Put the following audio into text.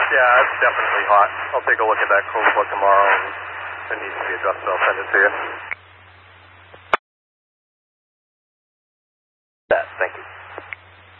Yeah, it's definitely hot. I'll take a look at that code book tomorrow, and if it needs to be adjusted, I'll send it to you.